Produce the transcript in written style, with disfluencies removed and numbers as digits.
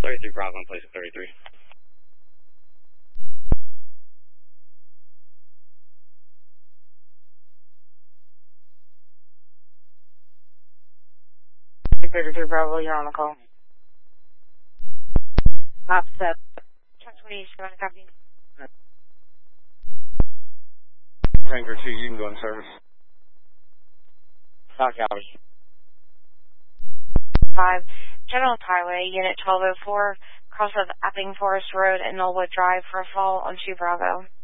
33 Bravo in place of 33. Bravo, you're on the call. Offset. Check 27, copy. Tanker 2, you can go in service. Stock hours. 5, General Highway, Unit 1204, cross of Epping Forest Road and Knollwood Drive for a fall on 2 Bravo.